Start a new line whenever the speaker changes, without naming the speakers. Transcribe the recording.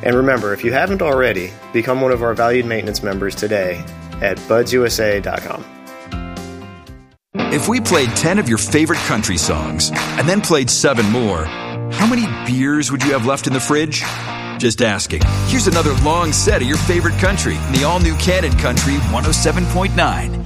And remember, if you haven't already, become one of our valued maintenance members today at budsusa.com.
If we played 10 of your favorite country songs and then played 7 more, how many beers would you have left in the fridge? Just asking. Here's another long set of your favorite country in the all-new Canon Country 107.9.